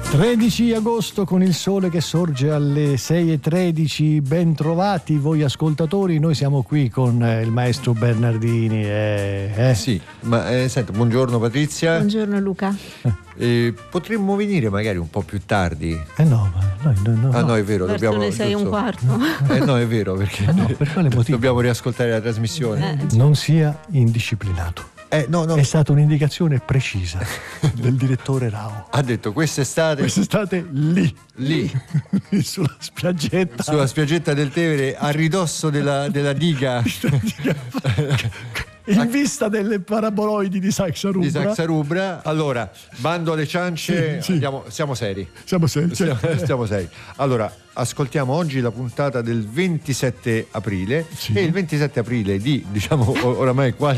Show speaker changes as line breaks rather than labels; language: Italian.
13 agosto con il sole che sorge alle 6:13. Ben trovati voi ascoltatori, noi siamo qui con il maestro Bernardini.
Sì, ma senta, buongiorno Patrizia.
Buongiorno Luca.
Potremmo venire magari un po' più tardi?
No, ma no.
Ah no, è vero,
Verso
dobbiamo...
le 6:15.
No, è vero, perché
No, per quale motivo?
dobbiamo riascoltare la trasmissione.
Non sia indisciplinato.
No.
È stata un'indicazione precisa del direttore Rao.
Ha detto quest'estate
lì sulla
spiaggetta del Tevere, a ridosso della diga
in vista delle paraboloidi di Saxa-Rubra.
Allora, bando alle ciance.
Sì.
Siamo seri.
Siamo seri.
Allora, ascoltiamo oggi la puntata del 27 aprile
Sì.
e il 27 aprile di, oramai quasi